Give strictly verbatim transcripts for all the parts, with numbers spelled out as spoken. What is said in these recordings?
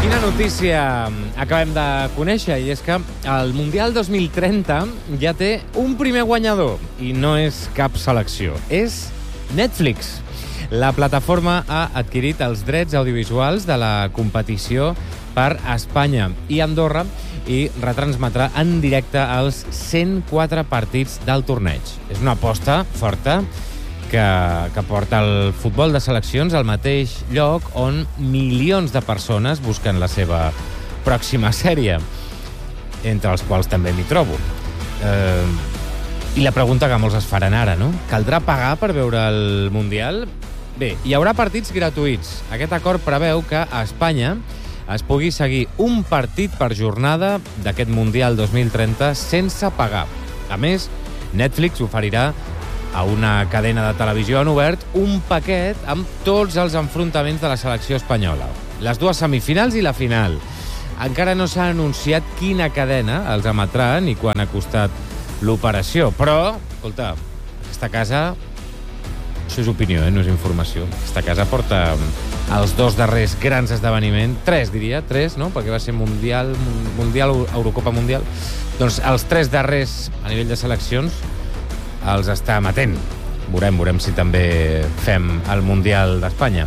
Quina notícia acabem de conèixer, i és que el Mundial dos mil trenta ja té un primer guanyador, i no és cap selecció, és Netflix. La plataforma ha adquirit els drets audiovisuals de la competició per Espanya i Andorra i retransmetrà en directe els cent quatre partits del torneig. És una aposta forta que, que porta el futbol de seleccions al mateix lloc on milions de persones busquen la seva pròxima sèrie, entre els quals també m'hi trobo. Eh, I la pregunta que molts es faran ara, no? Caldrà pagar per veure el Mundial? Bé, hi haurà partits gratuïts. Aquest acord preveu que a Espanya es pugui seguir un partit per jornada d'aquest Mundial dos mil trenta sense pagar. A més, Netflix oferirà a una cadena de televisió en obert un paquet amb tots els enfrontaments de la selecció espanyola. Les dues semifinals i la final. Encara no s'ha anunciat quina cadena els emetrà ni quan ha costat l'operació, però, escolta, aquesta casa, això és opinió, eh? No és informació. Aquesta casa porta els dos darrers grans esdeveniments, tres diria, tres, no? Perquè va ser Mundial, Mundial, Eurocopa Mundial. Doncs els tres darrers a nivell de seleccions els està emetent. Veurem, veurem si també fem el Mundial d'Espanya.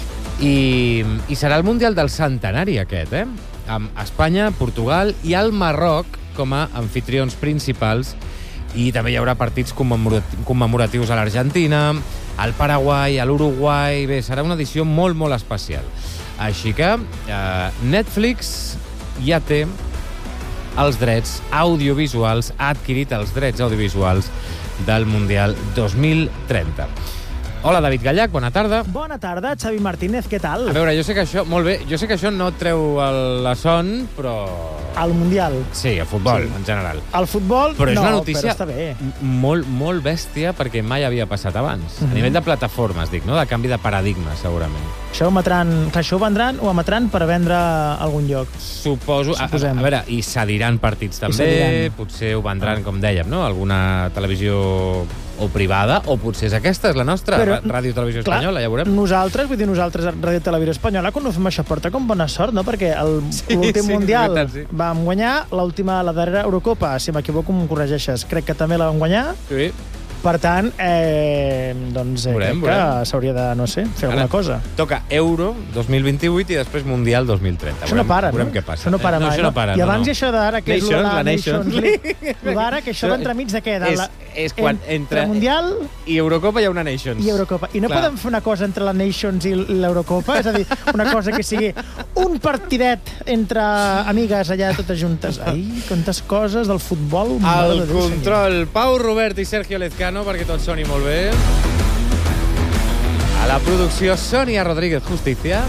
I, I serà el Mundial del centenari aquest, eh? Amb Espanya, Portugal i el Marroc com a anfitrions principals, i també hi haurà partits commemoratius a l'Argentina, al Paraguai, a l'Uruguai. Bé, serà una edició molt, molt especial. Així que eh, Netflix ja té els drets audiovisuals, ha adquirit els drets audiovisuals del Mundial dos mil trenta. Hola, David Gallac, bona tarda. Bona tarda, Xavi Martínez, què tal? A veure, jo sé que això, molt bé, jo sé que això no et treu el, la son, però... El Mundial. Sí, el futbol, sí. En general. El futbol, però és no, una notícia però està bé. Molt, molt bèstia, perquè mai havia passat abans. Mm-hmm. A nivell de plataformes, dic, no? De canvi de paradigma, segurament. Això ho emetran, això ho vendran o emetran per vendre a algun lloc? Suposo. A, a, a veure, i cediran partits també, potser ho vendran, com dèiem, no? Alguna televisió o privada, o potser és aquesta, és la nostra, però, Ràdio Televisió clar, Espanyola, ja veurem. Nosaltres, vull dir, nosaltres, Ràdio Televisió Espanyola, quan ho fem això porta com bona sort, no? Perquè l'últim sí, sí, Mundial veritat, sí. vam guanyar, l'última, la darrera Eurocopa, si m'equivoco em corregeixes, crec que també la vam guanyar. Sí. Per tant, eh, doncs eh, veurem, crec que s'hauria de, no sé, fer Ara, alguna cosa. Toca Euro dos mil vint-i-vuit i després Mundial dos mil trenta. Això no para, veurem no? què passa. Això no para eh? mai, no, això no para, I no, abans no. i això d'ara, que és Nations, la, la Nations League. League. D'ara, que això va entremig de què? De és, la, és quan entre, entre Mundial i Eurocopa hi ha una Nations. I Eurocopa. I no Clar. podem fer una cosa entre la Nations i l'Eurocopa? És a dir, una cosa que sigui un partidet entre amigues allà totes juntes. Ai, quantes coses del futbol. El control, Pau Robert i Sergio Lezcano, perquè tot soni molt bé. A la producció, Sònia Rodríguez Justicia.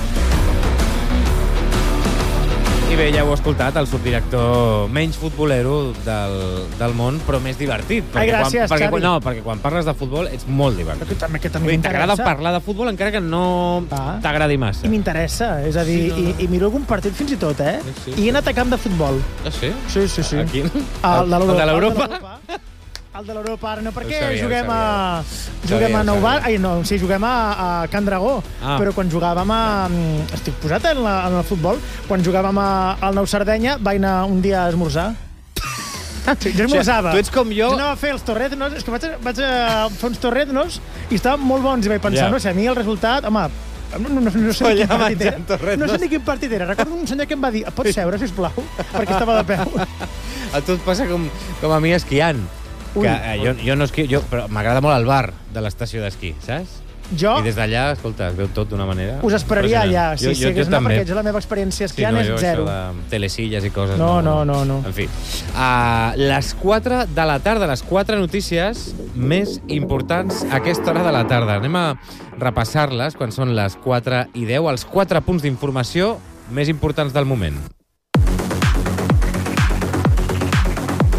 I bé, ja ho he escoltat, el subdirector menys futbolero del, del món, però més divertit. Ai, gràcies, quan, perquè, Xavi. No, perquè quan parles de futbol ets molt divertit. Que també, que també t'agrada parlar de futbol encara que no ah. t'agradi massa. I m'interessa, és a dir, sí, no, no. I, i miro algun partit fins i tot, eh? Sí, sí. I he anat a camp de futbol. Ah, sí? Sí, sí, sí. A quin? El de l'Europa. El de l'Europa, ara no, perquè sabia, juguem a... Juguem sabia, a Nou Bar... Ai, no, sí, juguem a, a Can Dragó. Ah. Però quan jugàvem a... Estic posat en, la, en el futbol. Quan jugàvem a, al Nou Sardenya, vaig anar un dia a esmorzar. Sí, jo esmorzava. Tu ets com jo... Jo anava a fer els torretnos, és que vaig a, vaig a fer uns torretnos i estaven molt bons. I vaig pensar, yeah. no sé, a mi el resultat... Home, no, no, no, no sé ni quin partit era. No sé ni quin partit era. Recordo un senyor que em va dir, pots seure, sisplau? Perquè estava de peu. A tu et passa com, com a mi esquiant. Que, eh, jo, jo no esquio, jo, però m'agrada molt el bar de l'estació d'esquí, saps? Jo... I des d'allà, escolta, es veu tot d'una manera... Us esperaria allà, si jo, jo, hagués jo anat, perquè és la meva experiència esquiant, sí, no, és zero. Això de telesilles i coses... No, no, no. no. En fi, a les quatre de la tarda, les quatre notícies més importants a aquesta hora de la tarda. Anem a repassar-les quan són les quatre i deu, els quatre punts d'informació més importants del moment.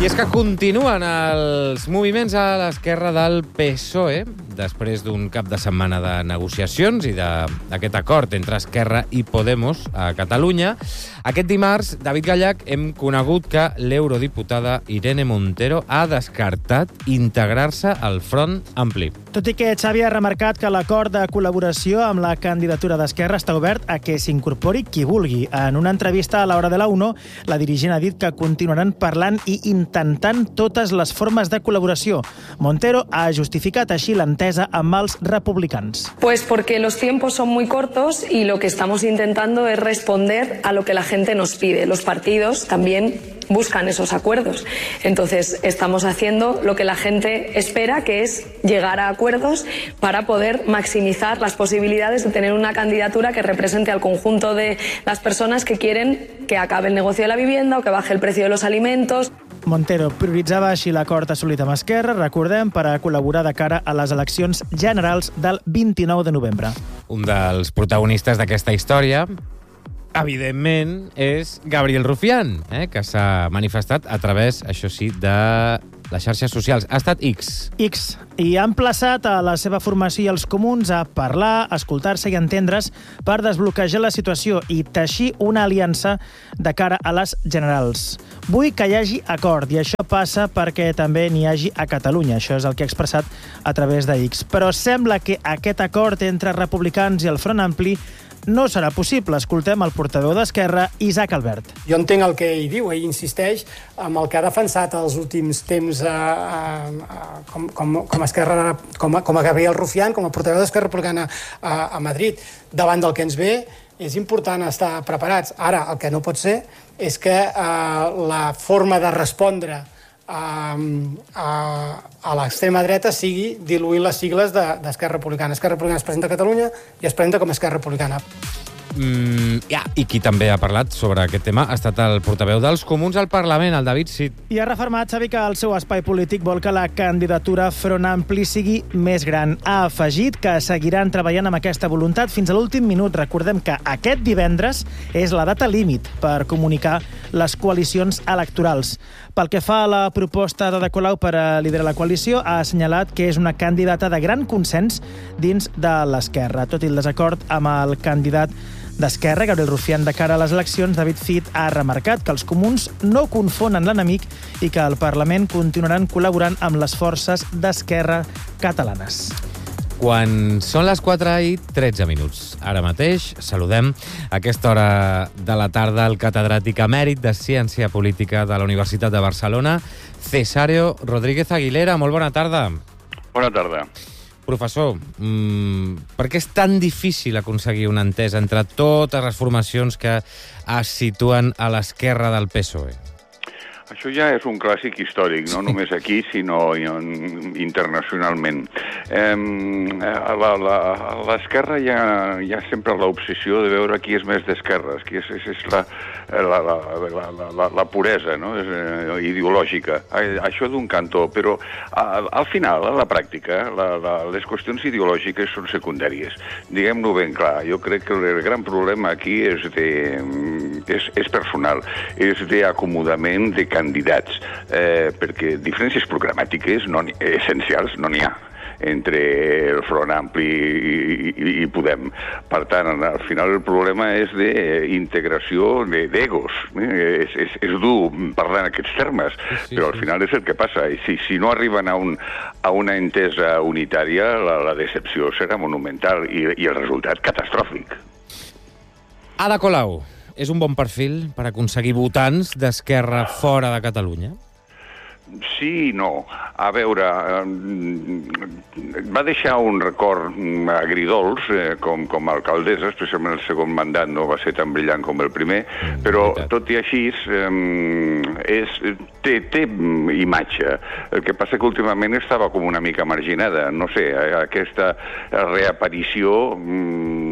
I és que continuen els moviments a l'esquerra del P S O E després d'un cap de setmana de negociacions i d'aquest acord entre Esquerra i Podemos a Catalunya. Aquest dimarts, David Gallach, hem conegut que l'eurodiputada Irene Montero ha descartat integrar-se al Front Ampli. Tot i que Xavi ha remarcat que l'acord de col·laboració amb la candidatura d'Esquerra està obert a que s'incorpori qui vulgui. En una entrevista a l'Hora de la UNO, la dirigent ha dit que continuaran parlant i intentant totes les formes de col·laboració. Montero ha justificat així l'entesa amb els republicans. Pues porque los tiempos son muy cortos y lo que estamos intentando es responder a lo que la gente nos pide. Los partidos también buscan esos acuerdos. Entonces, estamos haciendo lo que la gente espera, que es llegar a acuerdos para poder maximizar las posibilidades de tener una candidatura que represente al conjunto de las personas que quieren que acabe el negocio de la vivienda o que baje el precio de los alimentos. Montero prioritzava així l'acord assolit amb Esquerra, recordem, per a col·laborar de cara a les eleccions generals del vint-i-nou de novembre. Un dels protagonistes d'aquesta història, evidentment, és Gabriel Rufián, eh, que s'ha manifestat a través, això sí, de les xarxes socials. Ha estat X. X. I ha emplaçat a la seva formació i els comuns a parlar, escoltar-se i entendre's per desbloquejar la situació i teixir una aliança de cara a les generals. Vull que hi hagi acord i això passa perquè també n'hi hagi a Catalunya. Això és el que ha expressat a través de X. Però sembla que aquest acord entre republicans i el Front Ampli no serà possible. Escoltem el portaveu d'Esquerra, Isaac Albert. Jo entenc el que ell diu, ell insisteix amb el que ha defensat els últims temps a, a, a, com, com, com, a Esquerra, com, a, com a Gabriel Rufián, com a portaveu d'Esquerra Republicana a, a Madrid. Davant del que ens ve, és important estar preparats. Ara, el que no pot ser és que eh, la forma de respondre a, a, a l'extrema dreta sigui diluint les sigles d'Esquerra Republicana. Esquerra Republicana es presenta a Catalunya i es presenta com a Esquerra Republicana. Mm, ja, i qui també ha parlat sobre aquest tema ha estat el portaveu dels Comuns al Parlament, el David Cid. I ha refermat, Xavi, que el seu espai polític vol que la candidatura Front Ampli sigui més gran. Ha afegit que seguiran treballant amb aquesta voluntat fins a l'últim minut. Recordem que aquest divendres és la data límit per comunicar les coalicions electorals. Pel que fa a la proposta d'Ada Colau per a liderar la coalició, ha assenyalat que és una candidata de gran consens dins de l'Esquerra. Tot i el desacord amb el candidat d'Esquerra, Gabriel Rufián, de cara a les eleccions, David Cid ha remarcat que els comuns no confonen l'enemic i que al Parlament continuaran col·laborant amb les forces d'Esquerra catalanes. Quan són les quatre i tretze minuts. Ara mateix saludem a aquesta hora de la tarda el catedràtic emèrit de Ciència Política de la Universitat de Barcelona, Cesáreo Rodríguez Aguilera. Molt bona tarda. Bona tarda. Professor, mmm, per què és tan difícil aconseguir una entesa entre totes les formacions que es situen a l'esquerra del P S O E? Això ja és un clàssic històric, no només aquí, sinó internacionalment. Eh, L'esquerra hi ha, hi ha sempre l'obsessió de veure qui és més d'esquerres, qui és, és, és la, la, la, la, la, la puresa, no? És, eh, ideològica. Això d'un cantó, però al, al final, a la pràctica, la, la, les qüestions ideològiques són secundàries. Diguem-ho ben clar, jo crec que el gran problema aquí és, de, és, és personal, és d'acomodament de candidats, eh, perquè diferències programàtiques no essencials no n'hi ha entre el Front Ampli i, i, i Podem. Per tant, al final el problema és d'integració d'egos. Eh? És, és, és dur parlar en aquests termes, sí, sí, però al final és el que passa. I si, si no arriben a, un, a una entesa unitària, la, la decepció serà monumental i, i el resultat catastròfic. Ada Colau és un bon perfil per aconseguir votants d'Esquerra fora de Catalunya? Sí i no. A veure, va deixar un record agridols eh, com, com a alcaldessa, especialment el segon mandat no va ser tan brillant com el primer, mm, però tot i així eh, és, té, té imatge. El que passa que últimament estava com una mica marginada. No sé, aquesta reaparició mm,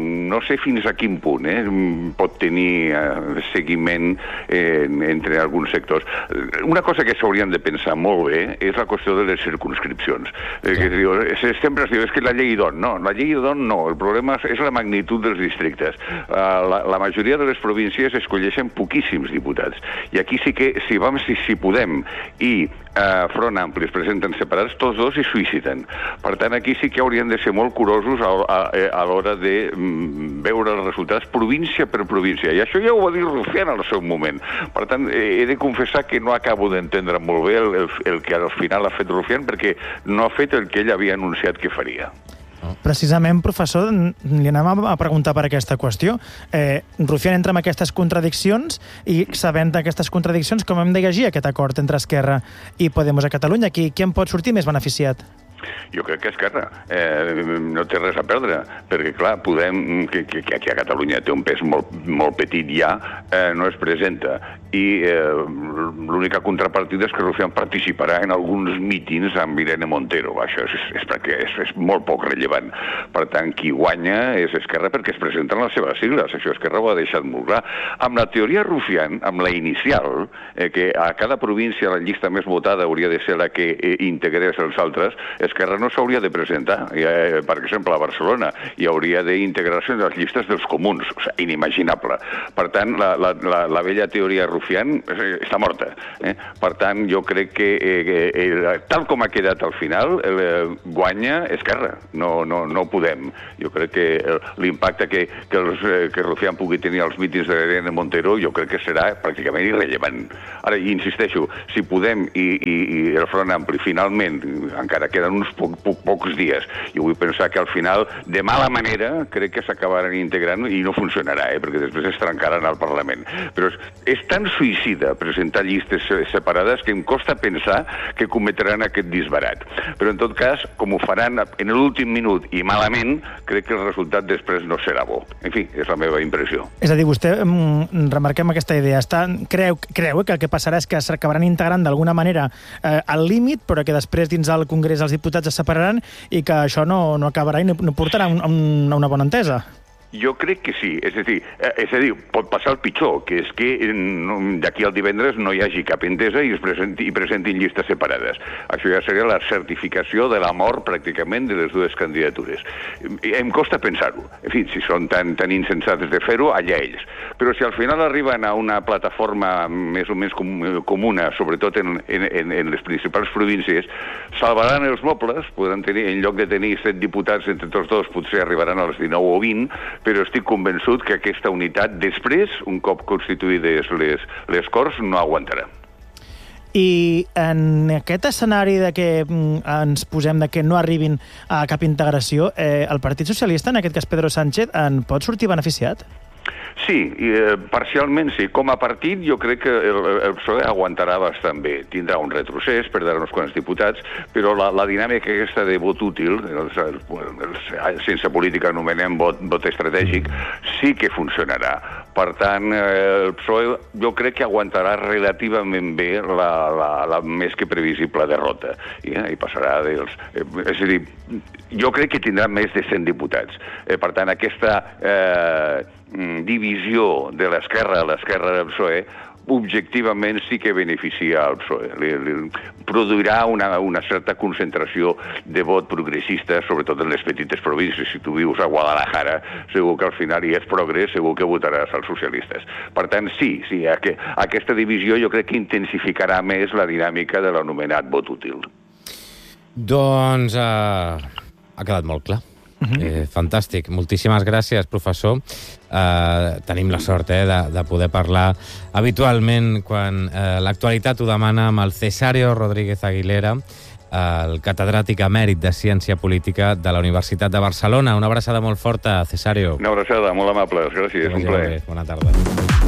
no sé fins a quin punt eh, pot tenir eh, seguiment eh, entre alguns sectors. Una cosa que s'haurien de pensar molt bé és la qüestió de les circunscripcions. Eh, que es diu, sempre es diu, és que la llei d'on, no, la llei d'on no, el problema és la magnitud dels districtes. Uh, la, la majoria de les províncies escolleixen poquíssims diputats, i aquí sí que, si, vam, si, si podem, i uh, Front Ampli es presenten separats, tots dos hi suïciden. Per tant, aquí sí que haurien de ser molt curosos a, a, a l'hora de mm, veure els resultats província per província, i això ja ho va dir Rufián al seu moment. Per tant, he de confessar que no acabo d'entendre molt bé el, el, el que al final ha fet Rufián, perquè no ha fet el que ell havia anunciat que faria. Precisament, professor, li anem a preguntar per aquesta qüestió. Eh, Rufián entra en aquestes contradiccions i, sabent aquestes contradiccions, com hem de llegir aquest acord entre Esquerra i Podemos a Catalunya? Qui, qui en pot sortir més beneficiat? Jo crec que Esquerra eh, no té res a perdre, perquè, clar, Podem, que, que, que aquí a Catalunya té un pes molt, molt petit ja, eh, no es presenta. I eh, l'única contrapartida és que Rufián participarà en alguns mítings amb Irene Montero. Això és, és, perquè és, és molt poc rellevant. Per tant, qui guanya és Esquerra perquè es presenten les seves sigles. Això Esquerra ho ha deixat molt clar. Amb la teoria Rufián, amb la inicial, eh, que a cada província la llista més votada hauria de ser la que eh, integrés els altres, Esquerra no s'hauria de presentar. Eh, per exemple, a Barcelona hi hauria d'integració en les llistes dels comuns. O sigui, inimaginable. Per tant, la, la, la, la vella teoria Rufián està morta. Eh? Per tant, jo crec que eh, eh, tal com ha quedat al final, eh, guanya Esquerra. No, no, no podem. Jo crec que l'impacte que, que, els, eh, que Rufián pugui tenir als mítings de Irene Montero, jo crec que serà pràcticament irrellevant. Ara, insisteixo, si Podem i, i, i el Front Ampli finalment, encara queden uns poc, poc, pocs dies, i vull pensar que al final, de mala manera, crec que s'acabaran integrant i no funcionarà, eh, perquè després es trencaran al Parlament. Però és, és tan suïcida presentar llistes separades que em costa pensar que cometran aquest disbarat. Però en tot cas, com ho faran en l'últim minut i malament, crec que el resultat després no serà bo. En fi, és la meva impressió. És a dir, vostè, mm, remarquem aquesta idea, està, creu, creu que el que passarà és que s'acabaran integrant d'alguna manera eh, al límit, però que després dins del Congrés els diputats es separaran i que això no, no acabarà i no, no portarà a un, una bona entesa. Jo crec que sí, és a dir, és a dir, pot passar el pitjor, que és que d'aquí al divendres no hi hagi cap entesa i es presenti, i presentin llistes separades. Això ja seria la certificació de la mort pràcticament de les dues candidatures. Em costa pensar-ho. En fi, si són tan, tan insensats de fer-ho, allà ells. Però si al final arriben a una plataforma més o menys com, comuna, sobretot en, en, en les principals províncies, salvaran els mobles, podran tenir, en lloc de tenir set diputats entre tots dos, potser arribaran als dinou o vint, però estic convençut que aquesta unitat després, un cop constituïdes les, les Corts, no aguantarà. I en aquest escenari de que ens posem de que no arribin a cap integració, eh, el Partit Socialista, en aquest cas Pedro Sánchez, en pot sortir beneficiat? Sí, eh, parcialment sí. Com a partit jo crec que el, el P S O E aguantarà bastant bé. Tindrà un retrocés, perdrà uns quants diputats, però la, la dinàmica aquesta de vot útil, els, els, els, sense política anomenem vot, vot estratègic, sí que funcionarà. Per tant, eh, el P S O E jo crec que aguantarà relativament bé la, la, la més que previsible derrota. I, eh, i passarà dels... Eh, és a dir, jo crec que tindrà més de cent diputats. Eh, per tant, aquesta... Eh, divisió de l'esquerra a l'esquerra del P S O E objectivament sí que beneficia al P S O E. Li, li produirà una, una certa concentració de vot progressista, sobretot en les petites províncies. Si tu vius a Guadalajara, segur que al final hi és progrés, segur que votaràs als socialistes. Per tant, sí, sí, aqu aquesta divisió jo crec que intensificarà més la dinàmica de l'anomenat vot útil. Doncs eh, ha quedat molt clar. Uh-huh. eh, fantàstic. Moltíssimes gràcies, professor. Eh, tenim la sort eh, de, de poder parlar habitualment quan eh, l'actualitat ho demana amb el Cesario Rodríguez Aguilera, el catedràtic emèrit de Ciència Política de la Universitat de Barcelona. Una abraçada molt forta, Cesario. Una abraçada molt amable. Gràcies. Un plaer. Bona tarda.